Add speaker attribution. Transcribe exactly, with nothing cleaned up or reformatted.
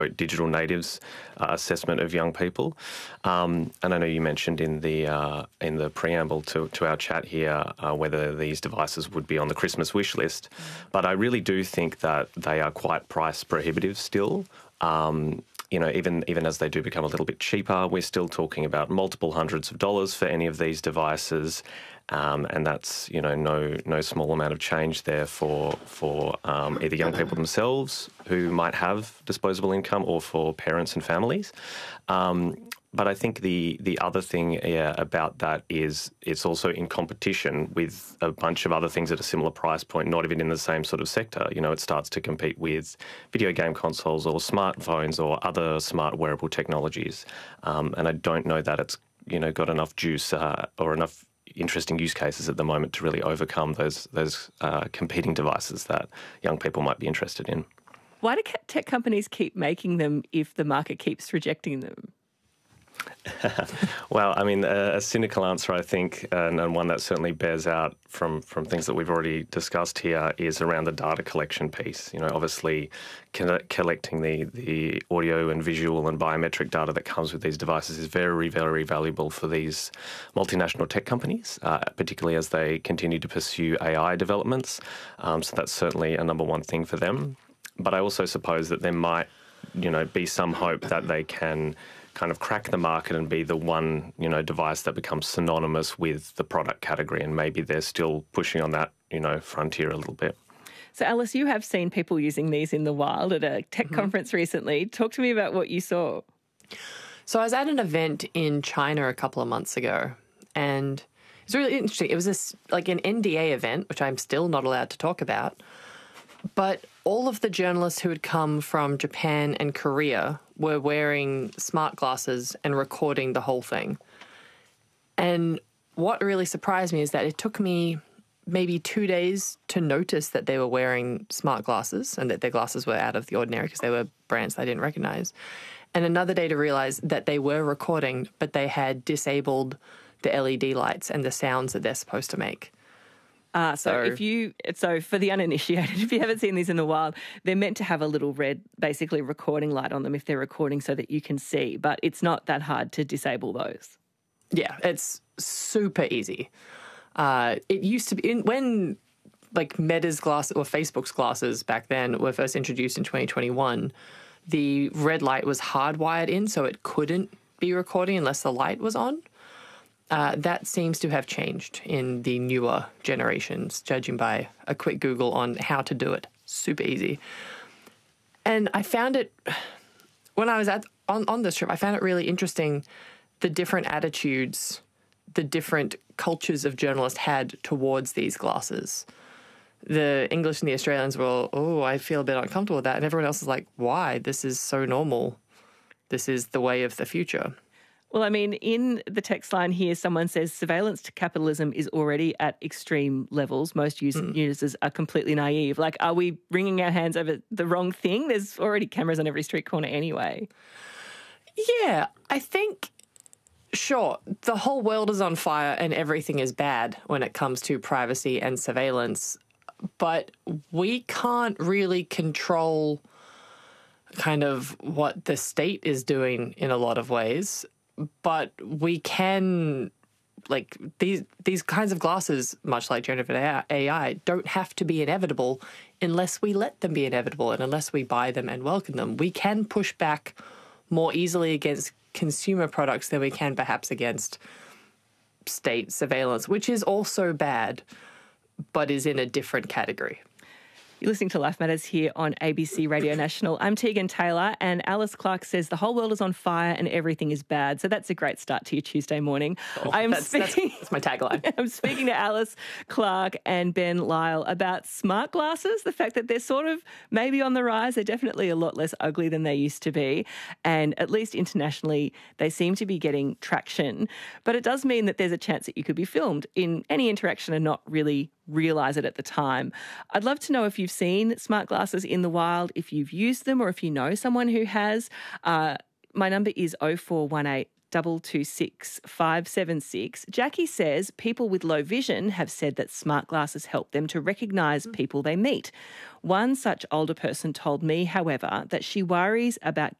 Speaker 1: digital natives uh, assessment of young people. Um, and I know you mentioned in the uh, in the preamble to, to our chat here uh, whether these devices would be on the Christmas wish list. But I really do think that they are quite price prohibitive still. Um, you know, even even as they do become a little bit cheaper, we're still talking about multiple hundreds of dollars for any of these devices. Um, and that's, you know, no no small amount of change there for for um, either young people themselves who might have disposable income or for parents and families. Um, but I think the the other thing yeah, about that is it's also in competition with a bunch of other things at a similar price point, not even in the same sort of sector. You know, it starts to compete with video game consoles or smartphones or other smart wearable technologies. Um, and I don't know that it's, you know, got enough juice uh, or enough interesting use cases at the moment to really overcome those those uh, competing devices that young people might be interested in.
Speaker 2: Why do tech companies keep making them if the market keeps rejecting them?
Speaker 1: Well, I mean, a, a cynical answer, I think, and, and one that certainly bears out from, from things that we've already discussed here, is around the data collection piece. You know, obviously, collecting the, the audio and visual and biometric data that comes with these devices is very, very valuable for these multinational tech companies, uh, particularly as they continue to pursue A I developments. Um, so that's certainly a number one thing for them. But I also suppose that there might, you know, be some hope that they can kind of crack the market and be the one, you know, device that becomes synonymous with the product category. And maybe they're still pushing on that, you know, frontier a little bit.
Speaker 2: So, Alice, you have seen people using these in the wild at a tech mm-hmm. conference recently. Talk to me about what you saw.
Speaker 3: So I was at an event in China a couple of months ago, and it was really interesting. It was this, like an N D A event, which I'm still not allowed to talk about. But all of the journalists who had come from Japan and Korea were wearing smart glasses and recording the whole thing. And what really surprised me is that it took me maybe two days to notice that they were wearing smart glasses and that their glasses were out of the ordinary because they were brands I didn't recognize. And another day to realize that they were recording, but they had disabled the L E D lights and the sounds that they're supposed to make.
Speaker 2: Uh, so, so if you, so for the uninitiated, if you haven't seen these in a while, they're meant to have a little red, basically recording light on them if they're recording so that you can see, but it's not that hard to disable those.
Speaker 3: Yeah, it's super easy. Uh, it used to be, in, when like Meta's glasses or Facebook's glasses back then were first introduced in twenty twenty-one, the red light was hardwired in so it couldn't be recording unless the light was on. Uh, that seems to have changed in the newer generations, judging by a quick Google on how to do it. Super easy. And I found it, when I was at on, on this trip, I found it really interesting, the different attitudes, the different cultures of journalists had towards these glasses. The English and the Australians were, oh, I feel a bit uncomfortable with that. And everyone else is like, why? This is so normal. This is the way of the future.
Speaker 2: Well, I mean, in the text line here, someone says surveillance to capitalism is already at extreme levels. Most use- mm. users are completely naive. Like, are we wringing our hands over the wrong thing? There's already cameras on every street corner anyway.
Speaker 3: Yeah, I think, sure, the whole world is on fire and everything is bad when it comes to privacy and surveillance. But we can't really control kind of what the state is doing in a lot of ways. But we can, like, these these kinds of glasses, much like generative A I, don't have to be inevitable unless we let them be inevitable and unless we buy them and welcome them. We can push back more easily against consumer products than we can perhaps against state surveillance, which is also bad, but is in a different category.
Speaker 2: You're listening to Life Matters here on A B C Radio National. I'm Tegan Taylor, and Alice Clark says the whole world is on fire and everything is bad. So that's a great start to your Tuesday morning.
Speaker 3: Oh, I am that's, speaking, that's, that's my tagline.
Speaker 2: I'm speaking to Alice Clark and Ben Lyle about smart glasses, the fact that they're sort of maybe on the rise. They're definitely a lot less ugly than they used to be. And at least internationally, they seem to be getting traction. But it does mean that there's a chance that you could be filmed in any interaction and not really realise it at the time. I'd love to know if you've seen smart glasses in the wild, if you've used them or if you know someone who has. Uh, my number is oh four one eight double two six five seven six. Jackie says people with low vision have said that smart glasses help them to recognise people they meet. One such older person told me, however, that she worries about